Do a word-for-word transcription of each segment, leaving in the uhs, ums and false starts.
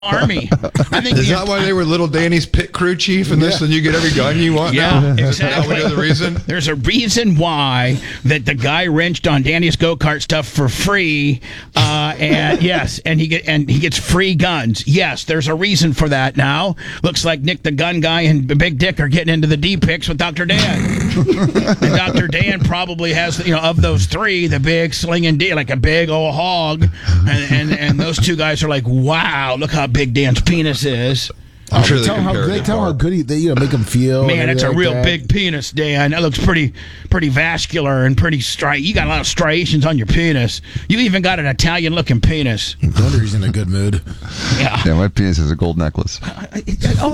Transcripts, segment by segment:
Army. I think Is that why they were Little Danny's pit crew chief and yeah. this, and you get every gun you want yeah, now? Exactly. Is that the reason? There's a reason why that the guy wrenched on Danny's go-kart stuff for free, uh, and yes, and he get and he gets free guns. Yes, there's a reason for that now. Looks like Nick the gun guy and Big Dick are getting into the D-pics with Doctor Dan. And Doctor Dan probably has, you know, of those three, the big slinging D, like a big old hog, and, and, and those two guys are like, wow, look how big Dan's penis is. I'm sure they tell how, they tell how good he, they, you know, make him feel. Man, it's a like real that. big penis, Dan. That looks pretty, pretty vascular and pretty stri. You got a lot of striations on your penis. You even got an Italian-looking penis. No wonder he's in a good mood. Yeah. Yeah, my penis is a gold necklace. Oh,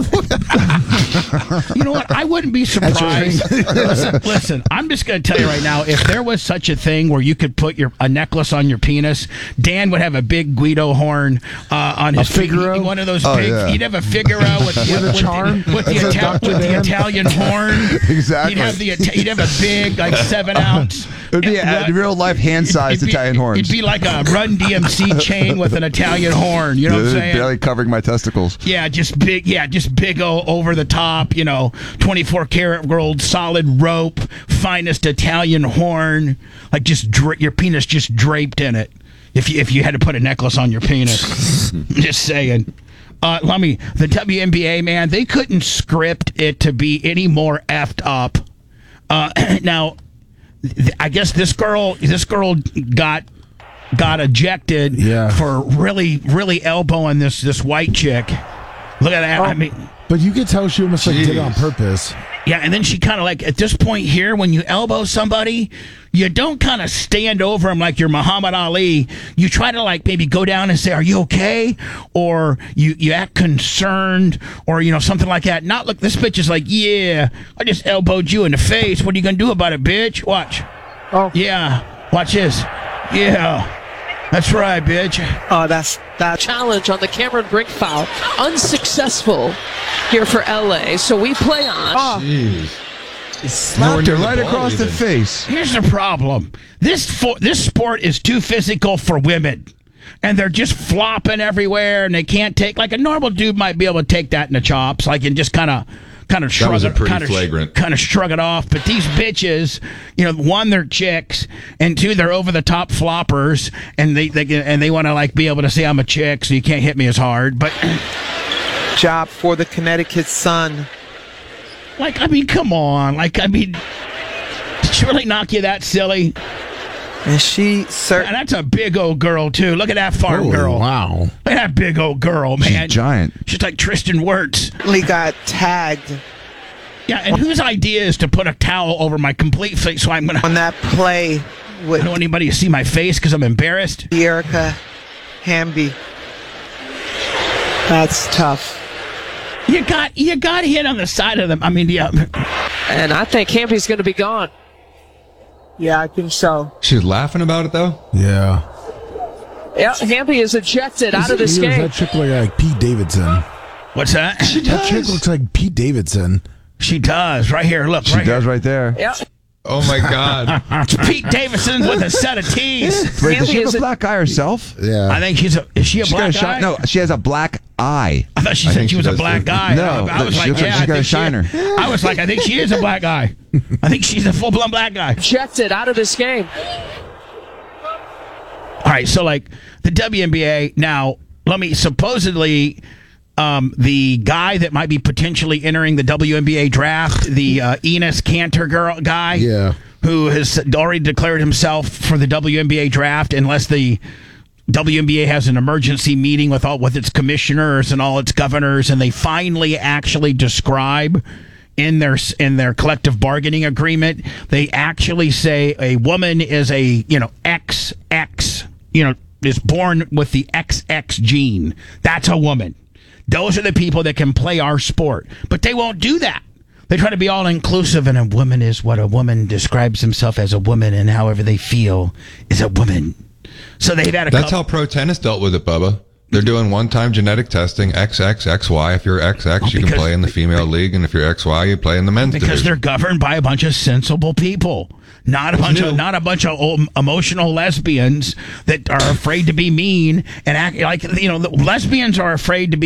you know what? I wouldn't be surprised. listen, listen, I'm just going to tell you right now, if there was such a thing where you could put your a necklace on your penis, Dan would have a big Guido horn uh, on his Figaro? One of those Oh, big. yeah. He'd have a Figaro with, the, With a charm? with, the, with, the, Ital- with the Italian horn. Exactly. He'd have the Ita- he'd have a big like seven ounce. It would be a, a real life hand sized It'd be- Italian horns. It'd be like a Run D M C chain with an Italian horn. You know what I'm saying? Barely covering my testicles. Yeah, just big. Yeah, just big o- over the top. You know, twenty-four karat gold, solid rope, finest Italian horn. Like just dra- your penis just draped in it. If you if you had to put a necklace on your penis, I'm just saying. Uh, let me. The W N B A, man, they couldn't script it to be any more effed up. Uh, now, th- I guess this girl, this girl got got ejected Yeah. for really, really elbowing this this white chick. Look at that. Oh, I mean, but you could tell she almost like did it on purpose. yeah, and then she kind of like, at this point here, when you elbow somebody, you don't kind of stand over them like you're Muhammad Ali. You try to like maybe go down and say, are you okay? Or you, you act concerned or, you know, something like that. Not look, this bitch is like, yeah, I just elbowed you in the face. What are you going to do about it, bitch? Watch. Oh. Yeah. Watch this. Yeah. That's right, bitch. Oh, that's that. Challenge on the Cameron Brink foul. Unsuccessful here for L A. So we play on. Oh, Jeez. Slapped her right across the face. Here's the problem. This fo- this sport is too physical for women. And they're just flopping everywhere, and they can't take, like a normal dude might be able to take that in the chops, like, and just kind of kind of shrug was a it, pretty kind of flagrant. kind of shrug it off. But these bitches, you know, one, they're chicks, and two, they're over the top floppers, and they, they and they want to like be able to say I'm a chick, so you can't hit me as hard. But job for the Connecticut Sun. like, I mean, come on, like, I mean, did she really knock you that silly? And she And certainly that's a big old girl too. Look at that farm Holy girl. wow. Look at that big old girl, man. She's giant. She's like Tristan Wirtz. got tagged Yeah, and whose idea is to put a towel over my complete face so I'm gonna? on that play I with don't want anybody to see my face because I'm embarrassed. Erica Hamby. That's tough. You got you got hit on the side of them. I mean, yeah. And I think Campy's going to be gone. Yeah, I think so. She was laughing about it, though? Yeah. Yeah, Campy is ejected out of this He was- game. That chick looked like Pete Davidson. What's that? She That chick looks like Pete Davidson. She does. Right here. Look. She right does here. right there. Yeah. Oh, my God. It's Pete Davidson with a set of teeth. Wait, does she Campy have is a a- black eye herself? Yeah. I think she's a. Is she a She's got black a shi- guy? No, she has a black eye. I thought she I said think she she was a does, black too. guy. No, I was she like, looks like yeah, she's I got think a she- shiner. I was like, I think she is a black guy. I think she's a full blown black guy. Ejected out of this game. All right, so like the W N B A now, let me supposedly um, the guy that might be potentially entering the W N B A draft, the uh, Enos Kanter girl guy, Yeah. who has already declared himself for the W N B A draft, unless the W N B A has an emergency meeting with all with its commissioners and all its governors, and they finally actually describe in their in their collective bargaining agreement, they actually say a woman is a you know X X you know is born with the X X gene. That's a woman. Those are the people that can play our sport, but they won't do that. They try to be all inclusive, and a woman is what a woman describes himself as a woman, and however they feel is a woman. So they've had a That's couple- how pro tennis dealt with it, Bubba. They're doing one-time genetic testing, X X, X Y. If you're X X, Oh, you can because- play in the female league, and if you're X Y, you play in the men's because division. they're governed by a bunch of sensible people. not a bunch of not a bunch of old, emotional lesbians that are afraid to be mean and act like you know. The lesbians are afraid to be